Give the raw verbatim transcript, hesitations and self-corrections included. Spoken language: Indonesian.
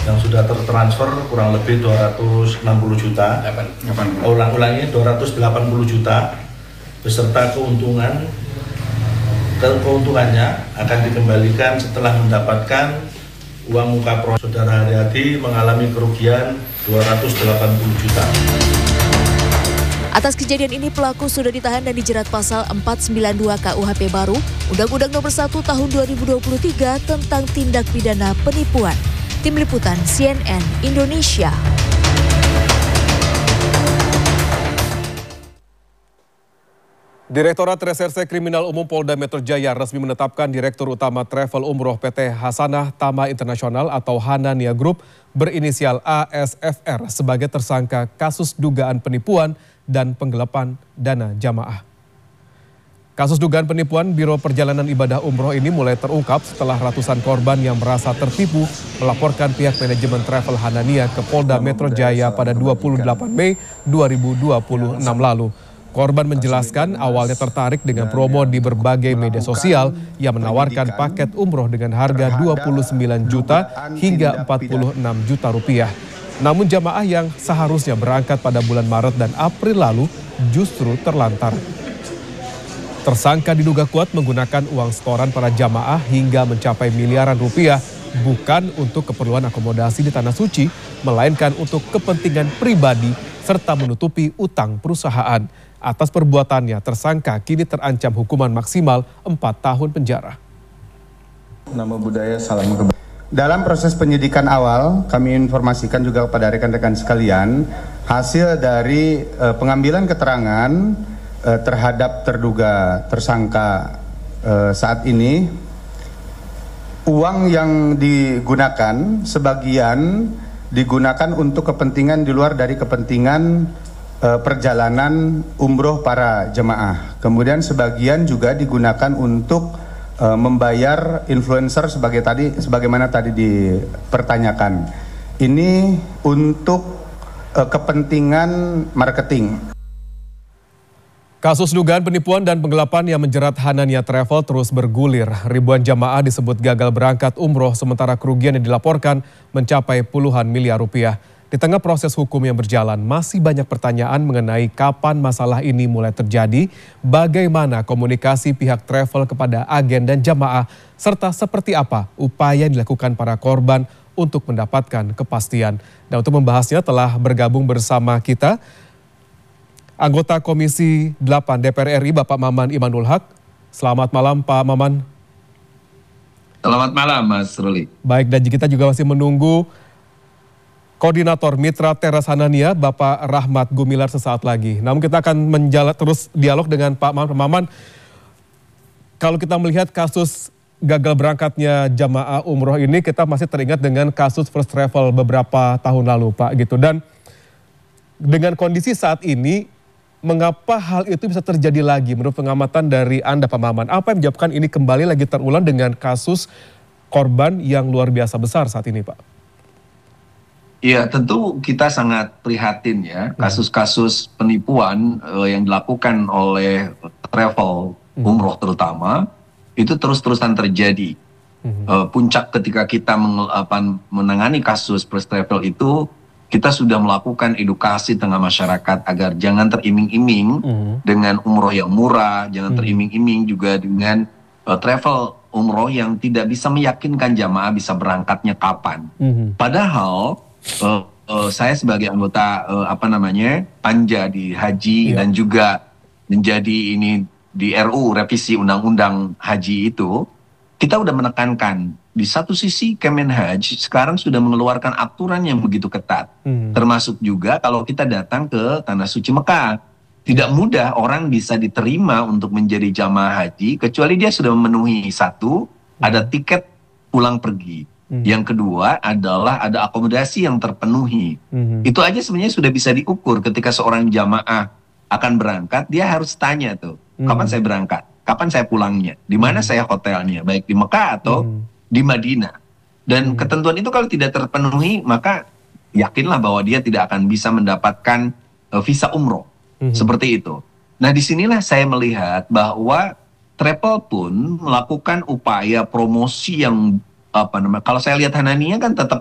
yang sudah tertransfer kurang lebih dua ratus enam puluh juta. Ulang-ulangi dua ratus delapan puluh juta beserta keuntungan keuntungannya akan dikembalikan setelah mendapatkan uang muka proses. Saudara Haryadi mengalami kerugian dua ratus delapan puluh juta. Atas kejadian ini pelaku sudah ditahan dan dijerat pasal empat ratus sembilan puluh dua K U H P baru Undang-Undang Nomor satu Tahun dua ribu dua puluh tiga tentang tindak pidana penipuan. Tim Liputan C N N Indonesia. Direktorat Reserse Kriminal Umum Polda Metro Jaya resmi menetapkan Direktur Utama Travel Umroh P T Hasanah Tama Internasional atau Hanania Group berinisial A S F R sebagai tersangka kasus dugaan penipuan dan penggelapan dana jamaah. Kasus dugaan penipuan Biro Perjalanan Ibadah Umroh ini mulai terungkap setelah ratusan korban yang merasa tertipu melaporkan pihak manajemen Travel Hanania ke Polda Metro Jaya pada dua puluh delapan Mei dua ribu dua puluh enam lalu. Korban menjelaskan awalnya tertarik dengan promo di berbagai media sosial yang menawarkan paket umroh dengan harga dua puluh sembilan juta hingga empat puluh enam juta rupiah. Namun jamaah yang seharusnya berangkat pada bulan Maret dan April lalu justru terlantar. Tersangka diduga kuat menggunakan uang setoran para jamaah hingga mencapai miliaran rupiah bukan untuk keperluan akomodasi di Tanah Suci, melainkan untuk kepentingan pribadi serta menutupi utang perusahaan. Atas perbuatannya, tersangka kini terancam hukuman maksimal empat tahun penjara. Nama budaya salam kebajikan. Dalam proses penyidikan awal, kami informasikan juga kepada rekan-rekan sekalian, hasil dari uh, pengambilan keterangan uh, terhadap terduga tersangka uh, saat ini, uang yang digunakan sebagian digunakan untuk kepentingan di luar dari kepentingan uh, perjalanan umroh para jemaah. Kemudian sebagian juga digunakan untuk uh, membayar influencer sebagai tadi sebagaimana tadi dipertanyakan. Ini untuk uh, kepentingan marketing. Kasus dugaan penipuan dan penggelapan yang menjerat Hanania Travel terus bergulir. Ribuan jamaah disebut gagal berangkat umroh sementara kerugian yang dilaporkan mencapai puluhan miliar rupiah. Di tengah proses hukum yang berjalan, masih banyak pertanyaan mengenai kapan masalah ini mulai terjadi, bagaimana komunikasi pihak travel kepada agen dan jamaah, serta seperti apa upaya yang dilakukan para korban untuk mendapatkan kepastian. Dan untuk membahasnya telah bergabung bersama kita anggota Komisi delapan D P R R I Bapak Maman Imanul Haq. Selamat malam Pak Maman. Selamat malam Mas Ruli. Baik, dan kita juga masih menunggu Koordinator Mitra Teras Hanania Bapak Rahmat Gumilar sesaat lagi. Namun kita akan menjalan terus dialog dengan Pak Maman. Pak Maman, kalau kita melihat kasus gagal berangkatnya jamaah umroh ini, kita masih teringat dengan kasus first travel beberapa tahun lalu Pak gitu. Dan dengan kondisi saat ini, mengapa hal itu bisa terjadi lagi menurut pengamatan dari Anda Pak Maman? Apa yang menyebabkan ini kembali lagi terulang dengan kasus korban yang luar biasa besar saat ini Pak? Iya, tentu kita sangat prihatin ya kasus-kasus penipuan uh, yang dilakukan oleh travel umroh terutama itu terus-terusan terjadi. Uh, puncak ketika kita meng- apa, menangani kasus first travel itu, kita sudah melakukan edukasi tengah masyarakat agar jangan teriming-iming mm. dengan umroh yang murah, jangan mm. teriming-iming juga dengan uh, travel umroh yang tidak bisa meyakinkan jamaah bisa berangkatnya kapan. Mm. Padahal uh, uh, saya sebagai anggota uh, apa namanya panja di haji yeah. dan juga menjadi ini di R U revisi undang-undang haji itu, kita udah menekankan. Di satu sisi Kemenhaj sekarang sudah mengeluarkan aturan yang begitu ketat. Hmm. Termasuk juga kalau kita datang ke Tanah Suci Mekah. Tidak mudah orang bisa diterima untuk menjadi jamaah haji kecuali dia sudah memenuhi satu, hmm. ada tiket pulang pergi. Hmm. Yang kedua adalah ada akomodasi yang terpenuhi. Hmm. Itu aja sebenarnya sudah bisa diukur ketika seorang jamaah akan berangkat, dia harus tanya tuh, hmm. kapan saya berangkat? Kapan saya pulangnya? Di mana hmm. saya hotelnya? Baik di Mekah atau hmm. di Madinah. Dan hmm. ketentuan itu kalau tidak terpenuhi, maka yakinlah bahwa dia tidak akan bisa mendapatkan uh, visa umroh. Hmm. Seperti itu. Nah, disinilah saya melihat bahwa travel pun melakukan upaya promosi yang apa namanya, kalau saya lihat Hanania kan tetap